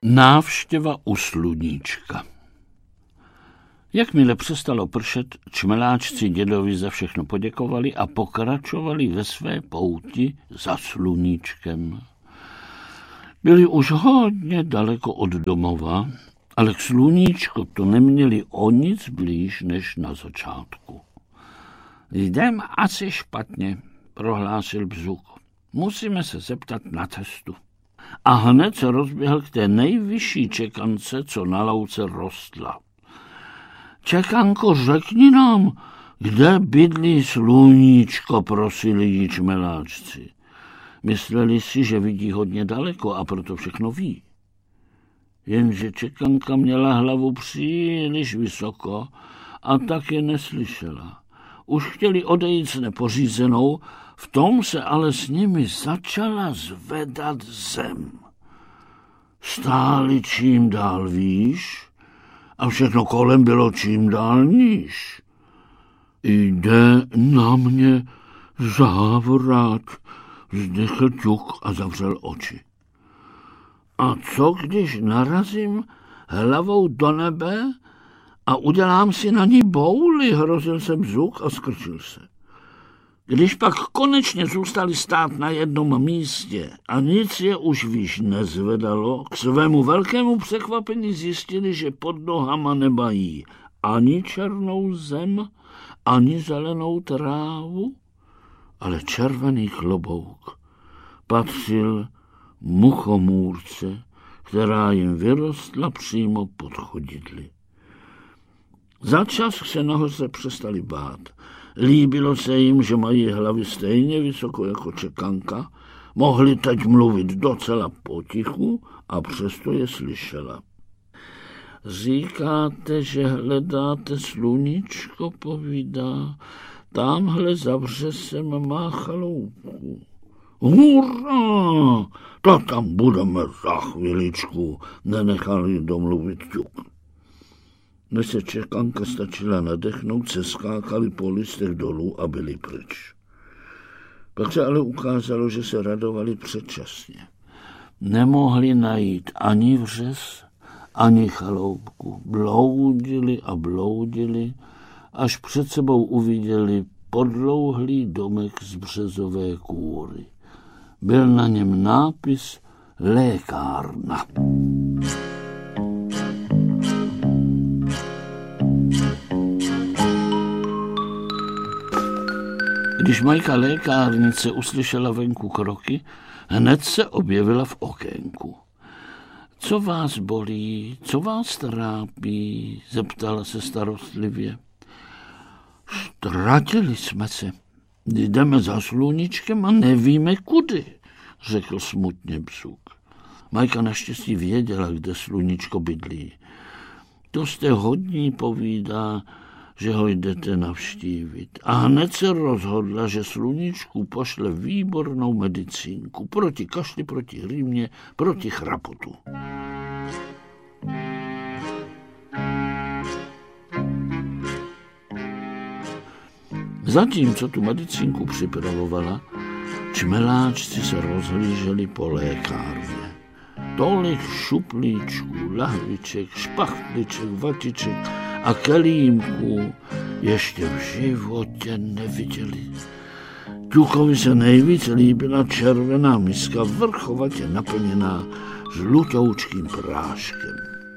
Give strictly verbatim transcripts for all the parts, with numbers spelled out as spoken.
Návštěva u sluníčka. Jakmile přestalo pršet, čmeláčci dědovi za všechno poděkovali a pokračovali ve své pouti za sluníčkem. Byli už hodně daleko od domova, ale k sluníčku to neměli o nic blíž než na začátku. Jdem asi špatně, prohlásil Bzuk. Musíme se zeptat na cestu. A hned se rozběhl k té nejvyšší čekance, co na louce rostla. Čekanko, řekni nám, kde bydlí sluníčko, prosili jí čmeláčci. Mysleli si, že vidí hodně daleko a proto všechno ví. Jenže čekanka měla hlavu příliš vysoko a tak je neslyšela. Už chtěli odejít s nepořízenou, v tom se ale s nimi začala zvedat zem. Stáli čím dál výš a všechno kolem bylo čím dál níž. Jde na mě závorák, vzdychl Ťuk a zavřel oči. A co, když narazím hlavou do nebe a udělám si na ní bouli, hrozil se Bzuk a skrčil se. Když pak konečně zůstali stát na jednom místě a nic je už výš nezvedalo, k svému velkému překvapení zjistili, že pod nohama nemají ani černou zem, ani zelenou trávu, ale červený klobouk patřil muchomůrce, která jim vyrostla přímo pod chodidly. Za čas se nahoře přestali bát. Líbilo se jim, že mají hlavy stejně vysoko jako čekanka, mohli teď mluvit docela potichu a přesto je slyšela. Říkáte, že hledáte sluníčko, povídá, tamhle za vřesem má chaloupku. Hurá, to tam budeme za chviličku, nenechal ji domluvit Ťuk. Než se čekanka stačila nadechnout, se skákali po listech dolů a byli pryč. Pak se ale ukázalo, že se radovali předčasně. Nemohli najít ani vřes, ani chaloupku. Bloudili a bloudili, až před sebou uviděli podlouhlý domek z březové kůry. Byl na něm nápis lékárna. Když Majka lékárnice uslyšela venku kroky, hned se objevila v okénku. Co vás bolí, co vás trápí, zeptala se starostlivě. Ztratili jsme se. Jdeme za sluníčkem a nevíme kudy, řekl smutně Bzuk. Majka naštěstí věděla, kde sluníčko bydlí. To jste hodní, povídá, že ho jdete navštívit. A hned se rozhodla, že sluníčku pošle výbornou medicínku proti kašli, proti rýmě, proti chrapotu. Zatímco tu medicínku připravovala, čmeláčci se rozhlíželi po lékárně. Tolik šuplíčků, lahviček, špachtliček, vatiček a kelímků ještě v životě neviděli. Ťukovi se nejvíc líbila červená miska, vrchovatě naplněná žlutoučkým práškem.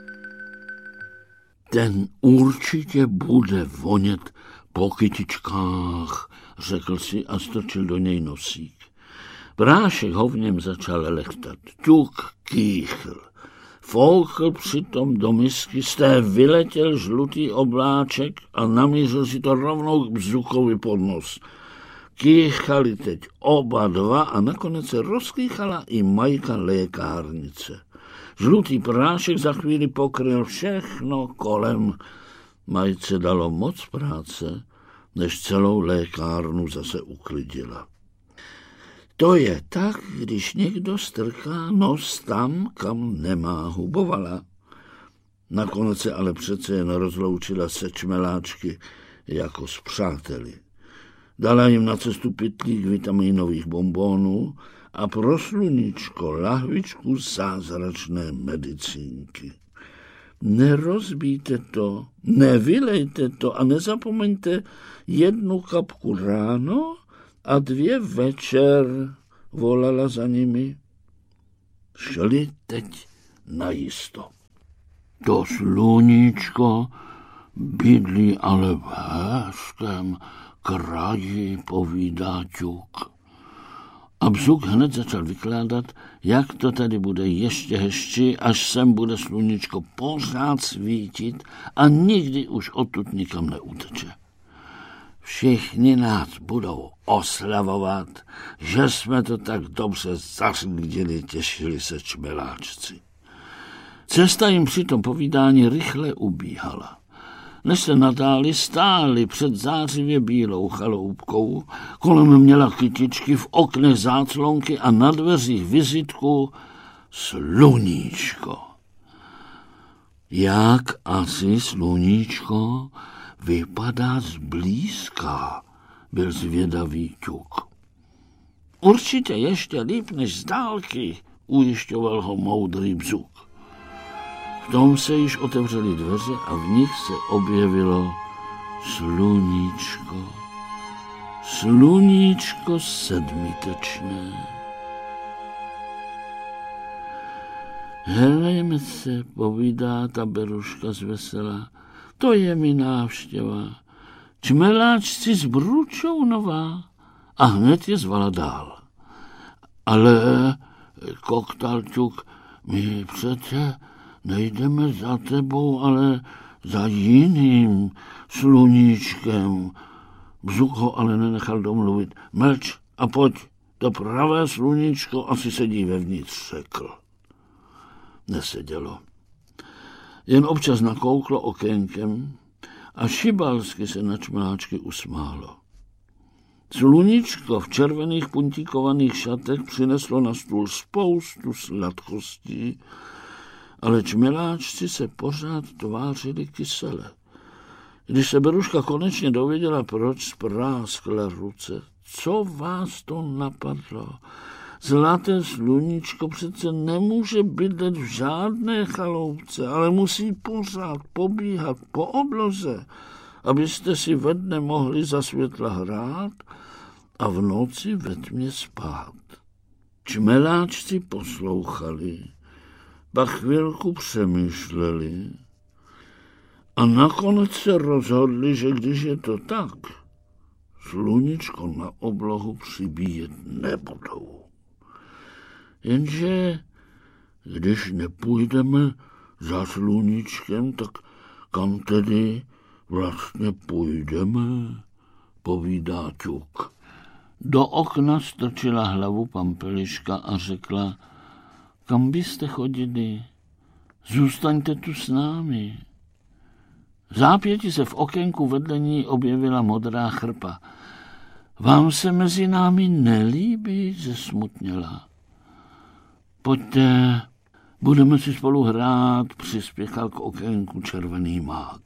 Ten určitě bude vonět po kytičkách, řekl si a strčil do něj nosík. Prášek ho v něm začal lechtat. Ťuk kýchl. Foukl přitom do misky, z té vyletěl žlutý obláček a namířil si to rovnou k Bzukovi pod nos. Kýchali teď oba dva a nakonec se rozkýchala i Majka lékárnice. Žlutý prášek za chvíli pokryl všechno kolem. Majce dalo moc práce, než celou lékárnu zase uklidila. To je tak, když někdo strká nos tam, kam nemá, hubovala. Nakonec se ale přece jen rozloučila se čmeláčky jako s přáteli. Dala jim na cestu pytlík vitaminových bonbonů a pro sluníčko lahvičku zázračné medicínky. Nerozbíjte to, nevylejte to a nezapomeňte jednu kapku ráno a dvě večer, volala za nimi. Šli teď najisto. To sluníčko bydlí ale v hezkém kraji, povídá ťuk. A Bzuk hned začal vykládat, jak to tady bude ještě hezčí, až sem bude sluníčko pořád svítit a nikdy už odtud nikam neuteče. Všichni nás budou oslavovat, že jsme to tak dobře zařídili, těšili se čmeláčci. Cesta jim při tom povídání rychle ubíhala. Než se nadáli, stáli před zářivě bílou chaloupkou, kolem měla kytičky, v oknech záclonky a na dveřích vizitku sluníčko. Jak asi sluníčko vypadá zblízka, byl zvědavý ťuk. Určitě ještě líp než z dálky, ujišťoval ho moudrý Bzuk. V tom se již otevřely dveře a v nich se objevilo sluníčko. Sluníčko sedmitečné. Helejme se, povídá ta beruška zvesela, to je mi návštěva. Čmeláčci z Bručounova. A hned je zvala dál. Ale, koktal ťuk, my přece nejdeme za tebou, ale za jiným sluníčkem. Bzuk ho ale nenechal domluvit. Mlč a pojď, to pravé sluníčko asi sedí vevnitř, řekl. Nesedělo. Jen občas nakouklo okénkem a šibalsky se na čmeláčky usmálo. Sluníčko v červených puntíkovaných šatech přineslo na stůl spoustu sladkostí, ale čmeláčci se pořád tvářili kysele. Když se beruška konečně dověděla, proč spráskla ruce, co vás to napadlo? Zlaté sluníčko přece nemůže bydlet v žádné chaloupce, ale musí pořád pobíhat po obloze, abyste si ve dne mohli za světla hrát a v noci ve tmě spát. Čmeláčci poslouchali, pak chvilku přemýšleli a nakonec se rozhodli, že když je to tak, sluníčko na oblohu přibíjet nebudou. Jenže když nepůjdeme za sluníčkem, tak kam tedy vlastně půjdeme, povídá ťuk. Do okna strčila hlavu Pampeliška a řekla, kam byste chodili? Zůstaňte tu s námi. V zápěti se v okénku vedle ní objevila modrá chrpa. Vám se mezi námi nelíbí, zesmutněla. Pojďte, budeme si spolu hrát, přispěchal k okénku červený mák.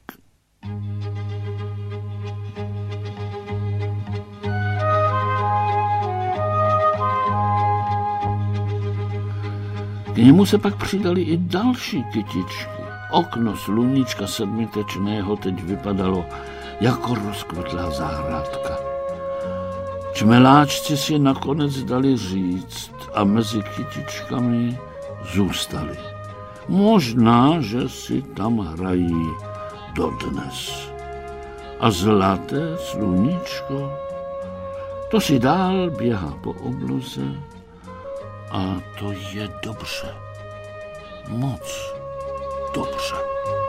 K němu se pak přidali i další kytičky. Okno sluníčka sedmitečného teď vypadalo jako rozkvetlá zahrádka. Čmeláčci si nakonec dali říct a mezi kytičkami zůstali. Možná, že si tam hrají dodnes. A zlaté sluníčko, to si dál běhá po obloze a to je dobře. Moc dobře.